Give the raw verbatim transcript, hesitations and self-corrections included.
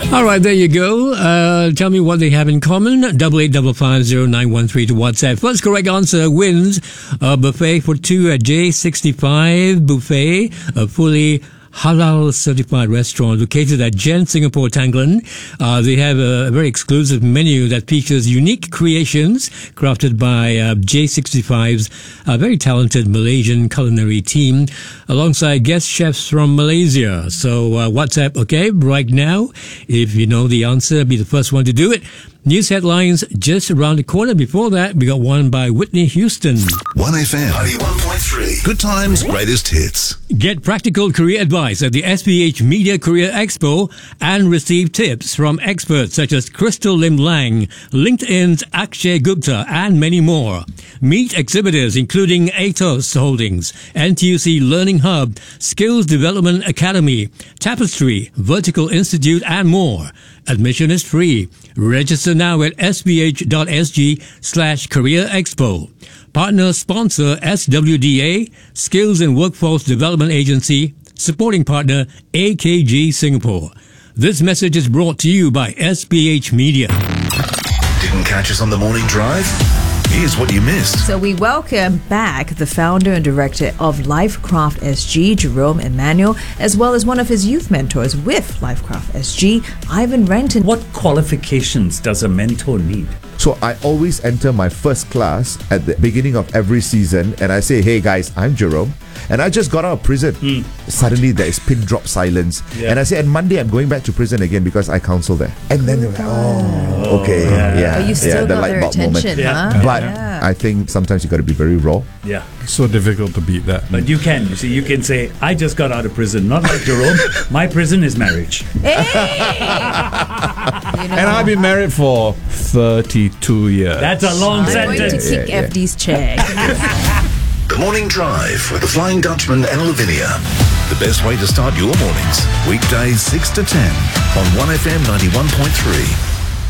All right, there you go. Uh, tell me what they have in common. Double eight double five zero nine one three to WhatsApp. First correct answer wins a buffet for two at J sixty-five Buffet, a fully halal certified restaurant located at Gen Singapore Tanglin. Uh, they have a, a very exclusive menu that features unique creations crafted by uh, J sixty-five's uh, very talented Malaysian culinary team alongside guest chefs from Malaysia. So uh, WhatsApp, okay, right now. If you know the answer, be the first one to do it. News headlines just around the corner. Before that, we got one by Whitney Houston. one F M ninety-one point three. Good times, greatest hits. Get practical career advice at the S P H Media Career Expo and receive tips from experts such as Crystal Lim Lang, LinkedIn's Akshay Gupta, and many more. Meet exhibitors including Atos Holdings, N T U C Learning Hub, Skills Development Academy, Tapestry, Vertical Institute, and more. Admission is free. Register now at sph.sg slash career expo. Partner sponsor S W D A, Skills and Workforce Development Agency. Supporting partner A K G Singapore. This message is brought to you by S P H Media. Didn't catch us on the morning drive? Here's what you missed. So we welcome back the founder and director of Lifecraft S G, Jerome Emmanuel, as well as one of his youth mentors with Lifecraft S G, Ivan Renton. What qualifications does a mentor need? So I always enter my first class at the beginning of every season and I say, hey guys, I'm Jerome and I just got out of prison. Mm. Suddenly there is pin drop silence. Yeah. And I say, and Monday I'm going back to prison again because I counsel there. And then they're like, oh, okay. Yeah. yeah. Oh, you still yeah, the got light their bulb attention, moment. huh? Yeah. But yeah. I think sometimes you got to be very raw. Yeah. So difficult to beat that. But you can. You see, you can say, I just got out of prison. Not like Jerome. My prison is marriage. Hey! You know, And I've been married for thirty-two years. That's a long I'm sentence. going to kick Yeah, yeah. F D's check. The Morning Drive with the Flying Dutchman and Lavinia. The best way to start your mornings. Weekdays six to ten on one F M ninety-one point three.